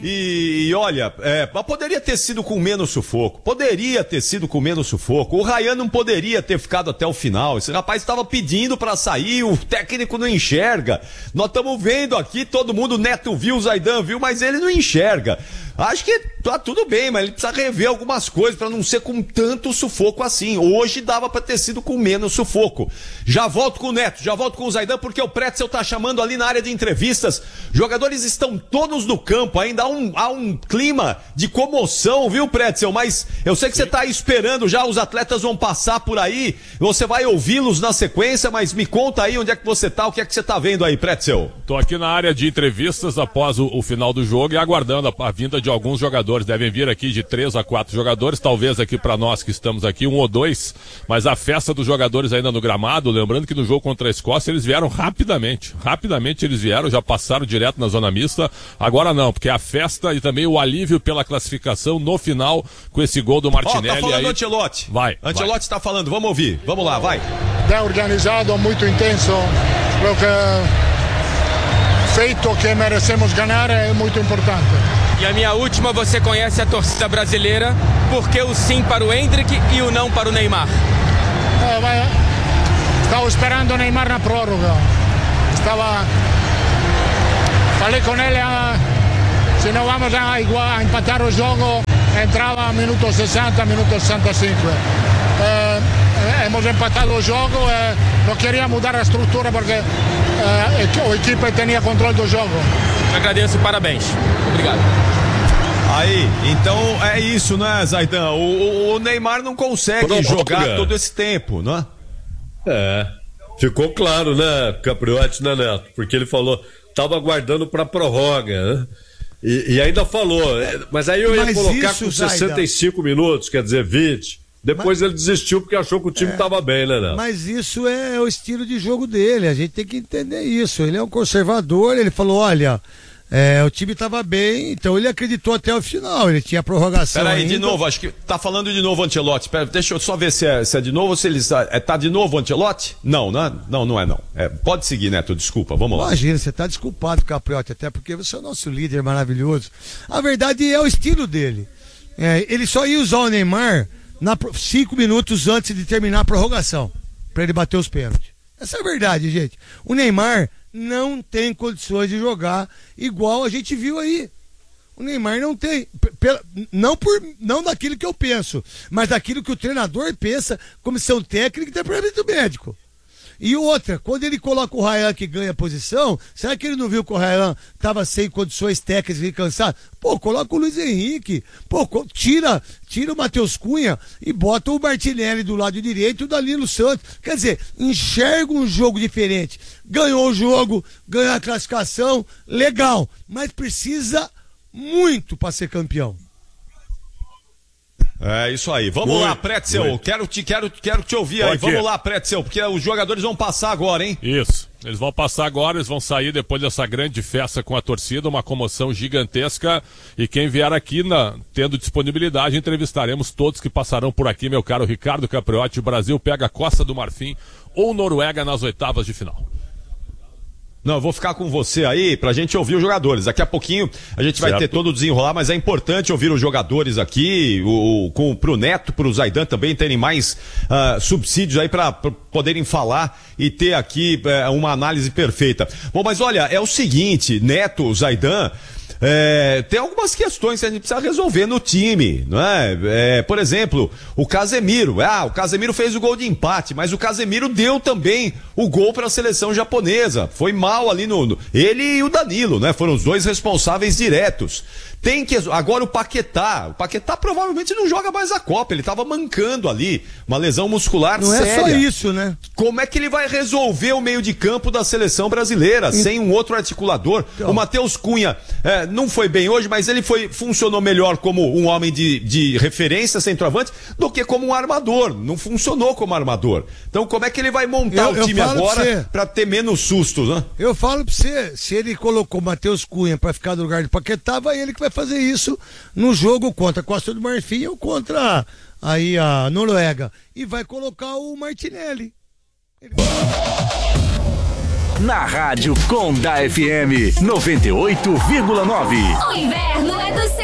E olha, poderia ter sido com menos sufoco. O Ryan não poderia ter ficado até o final. Esse rapaz estava pedindo para sair, o técnico não enxerga. Nós estamos vendo aqui, todo mundo, o Neto viu, o Zaidan viu, mas ele não enxerga. Acho que tá tudo bem, mas ele precisa rever algumas coisas para não ser com tanto sufoco assim. Hoje dava para ter sido com menos sufoco. Já volto com o Neto, já volto com o Zaidan, porque o Pretzel tá chamando ali na área de entrevistas. Jogadores estão todos no campo, ainda há um clima de comoção, viu, Pretzel? Mas eu sei que você tá aí esperando já, os atletas vão passar por aí, você vai ouvi-los na sequência, mas me conta aí onde é que você tá, o que é que você tá vendo aí, Pretzel? Tô aqui na área de entrevistas após o final do jogo e aguardando a vinda de alguns jogadores. Devem vir aqui de 3 a 4 jogadores, talvez aqui para nós que estamos aqui 1 ou 2, mas a festa dos jogadores ainda no gramado, lembrando que no jogo contra a Escócia eles vieram rapidamente eles vieram, já passaram direto na zona mista, agora não, porque a festa e também o alívio pela classificação no final com esse gol do Martinelli. Tá falando aí... Ancelotti. Ancelotti está falando, vamos ouvir, vamos lá, vai. É organizado, muito intenso, lo que feito que merecemos ganhar é muito importante. E a minha última, você conhece a torcida brasileira, por que o sim para o Endrick e o não para o Neymar? Estava esperando o Neymar na prórroga. Falei com ele, se não vamos a empatar o jogo, entrava minuto 60, minuto 65. Hemos empatado o jogo, não queria mudar a estrutura porque a equipe tinha controle do jogo. Eu agradeço e parabéns. Obrigado. Aí, então é isso, né, Zaidan? O Neymar não consegue jogar todo esse tempo, né? Ficou claro, né, Capriotti, né, Neto? Porque ele falou, tava aguardando pra prorroga, né? E ainda falou, mas aí eu ia colocar isso, com 65 minutos, quer dizer, 20. Depois ele desistiu porque achou que o time estava bem, né, Neto? Mas isso é o estilo de jogo dele, a gente tem que entender isso. Ele é um conservador, ele falou, olha, o time estava bem, então ele acreditou até o final, ele tinha prorrogação. Peraí, de novo, acho que tá falando de novo o Ancelotti. Deixa eu só ver se é de novo ou se ele tá de novo o Ancelotti? Não, né? Não é não. Pode seguir, Neto, desculpa, vamos lá. Imagina, você tá desculpado, Capriotti, até porque você é o nosso líder maravilhoso. A verdade é o estilo dele. Ele só ia usar o Neymar 5 minutos antes de terminar a prorrogação, para ele bater os pênaltis. Essa é a verdade, gente. O Neymar não tem condições de jogar igual a gente viu aí. O Neymar não tem, não daquilo que eu penso, mas daquilo que o treinador pensa, comissão técnica e departamento médico. E outra, quando ele coloca o Ryan que ganha a posição, será que ele não viu que o Ryan estava sem condições técnicas e cansado? Pô, coloca o Luiz Henrique, tira o Matheus Cunha e bota o Martinelli do lado direito e o Danilo Santos. Quer dizer, enxerga um jogo diferente. Ganhou o jogo, ganhou a classificação, legal, mas precisa muito para ser campeão. É isso aí, vamos lá, Pretzel, quero te ouvir aí, vamos lá, Pretzel, porque os jogadores vão passar agora, hein? Isso, eles vão passar agora, eles vão sair depois dessa grande festa com a torcida, uma comoção gigantesca, e quem vier aqui, tendo disponibilidade, entrevistaremos todos que passarão por aqui, meu caro Ricardo Capriotti. O Brasil pega a Costa do Marfim ou Noruega nas oitavas de final. Não, eu vou ficar com você aí pra gente ouvir os jogadores. Daqui a pouquinho a gente vai ter todo o desenrolar, mas é importante ouvir os jogadores aqui, pro Neto, pro Zaidan também terem mais subsídios aí pra poderem falar e ter aqui uma análise perfeita. Bom, mas olha, é o seguinte, Neto, Zaidan, tem algumas questões que a gente precisa resolver no time, não é? Por exemplo, o Casemiro. O Casemiro fez o gol de empate, mas o Casemiro deu também o gol para a seleção japonesa. Foi mal ali ele e o Danilo, né? Foram os dois responsáveis diretos. Agora o Paquetá provavelmente não joga mais a Copa, ele estava mancando ali, uma lesão muscular séria. Não é só isso, né? Como é que ele vai resolver o meio de campo da seleção brasileira sem um outro articulador? Então, o Matheus Cunha não foi bem hoje, mas ele funcionou melhor como um homem de referência, centroavante, do que como um armador. Não funcionou como armador. Então como é que ele vai montar o time agora para ter menos sustos, né? Eu falo pra você, se ele colocou o Matheus Cunha para ficar no lugar de Paquetá, vai ele que vai fazer isso no jogo contra a Costa do Marfim ou contra aí a Noruega. E vai colocar o Martinelli. Na Rádio Conda FM 98,9. O inverno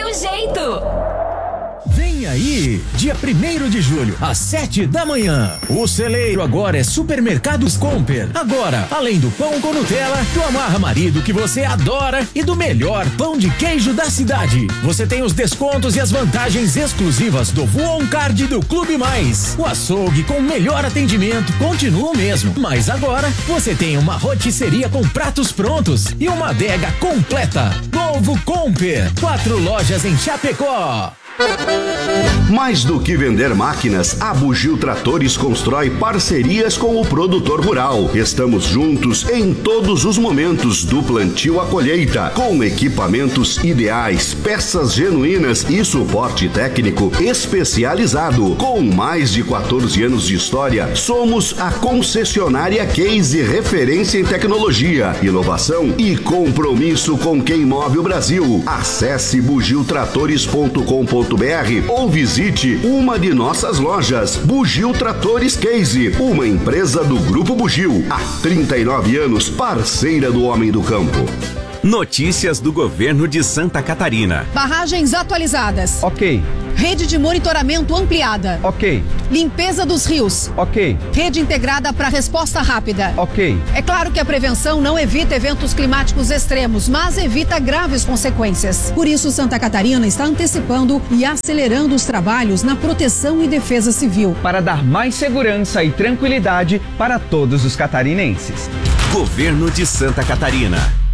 mesmo jeito. Vem aí, dia 1º de julho, às 7 da manhã. O celeiro agora é Supermercados Comper. Agora, além do pão com Nutella, do Amarra Marido que você adora e do melhor pão de queijo da cidade, você tem os descontos e as vantagens exclusivas do Voon Card do Clube Mais. O açougue com melhor atendimento continua o mesmo, mas agora você tem uma rotisseria com pratos prontos e uma adega completa. Novo Comper, 4 lojas em Chapecó. Mais do que vender máquinas, a Bugio Tratores constrói parcerias com o produtor rural. Estamos juntos em todos os momentos, do plantio à colheita, com equipamentos ideais, peças genuínas e suporte técnico especializado. Com mais de 14 anos de história, somos a concessionária Case, referência em tecnologia, inovação e compromisso com quem move o Brasil. Acesse bugiotratores.com.br ou visite uma de nossas lojas. Bugio Tratores Case, uma empresa do Grupo Bugio, há 39 anos, parceira do homem do campo. Notícias do governo de Santa Catarina. Barragens atualizadas. Ok. Rede de monitoramento ampliada. Ok. Limpeza dos rios. Ok. Rede integrada para resposta rápida. Ok. É claro que a prevenção não evita eventos climáticos extremos, mas evita graves consequências. Por isso, Santa Catarina está antecipando e acelerando os trabalhos na proteção e defesa civil. Para dar mais segurança e tranquilidade para todos os catarinenses. Governo de Santa Catarina.